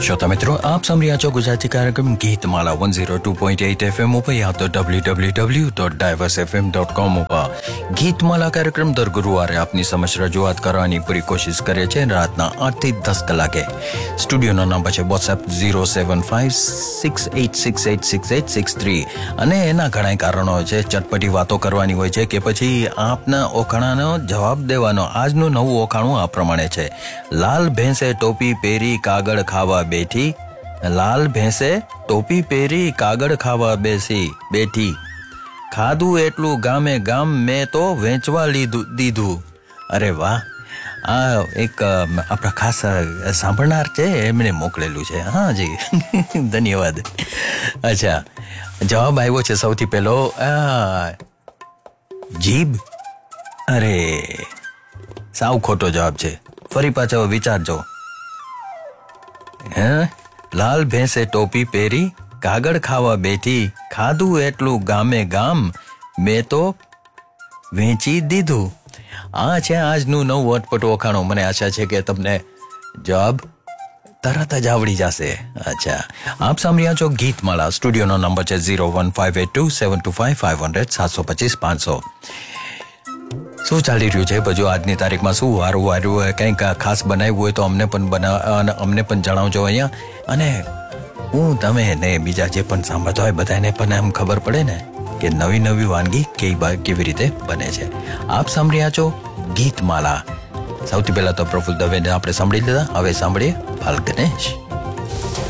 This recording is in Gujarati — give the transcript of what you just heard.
श्रोता मित्रों, आप सुन रहे हो गुजराती कार्यक्रम गीतमाला 102.8 FM ઉપર યા તો www.diversefm.com ઉપર ગીતમાલા કાર્યક્રમ દર ગુરુવારે આપની સમક્ષ રજૂઆત કરવાની પૂરી કોશિશ કરે છે રાતના 8 થી 10 કલાકે. સ્ટુડિયોનો નંબર છે WhatsApp 07568686863 અને એના ઘણા કારણો છે. ચટપટી વાતો કરવાની હોય છે કે પછી આપના ઓખાણાનો જવાબ દેવાનો. આજનું નવું ઓખાણું આ પ્રમાણે છે. લાલ ભેંસે ટોપી પહેરી કાગળ ખાવા બેઠી, લાલ ભેંસે ટોપી પહેરી કાગળ ખાવા બેઠી, ખાધું એટલું ગામે ગામ મેં તો વેચવા દીધું. અરે વાહ, આ એક આપણા ખાસ સાંભળનાર છે, એમણે મોકલેલું છે. હા જી, ધન્યવાદ. અચ્છા, જવાબ આવ્યો છે સૌથી પહેલો જીભ. અરે સાવ ખોટો જવાબ છે. ફરી પાછો વિચારજો. લાલ ભેંસે ટોપી પહેરી કાગળ ખાવા બેઠી, ખાધું એટલું ગામે ગામ મેં તો વેચી દીધું. આ છે આજનું નવું અટપટું ઓખાણું. મને આશા છે કે તમને જવાબ તરત જ આવડી જશે. અચ્છા, આપ સાંભળ્યા છો ગીતમાળા. સ્ટુડિયોનો નંબર છે 01582725500 725 500. શું ચાલી રહ્યું છે બધું આજની તારીખમાં? શું વારું કંઈક ખાસ બનાવ્યું હોય તો અમને પણ જણાવજો અહીંયા. અને હું તમે ને બીજા જે પણ સાંભળતા હોય બધાને પણ એમ ખબર પડે ને કે નવી વાનગી કેવી રીતે બને છે. આપ સાંભળ્યા છો ગીતમાલા. સૌથી પહેલા તો પ્રફુલ્લ દવેને આપણે સાંભળી લીધા. હવે સાંભળીએ બાલ ગણેશ.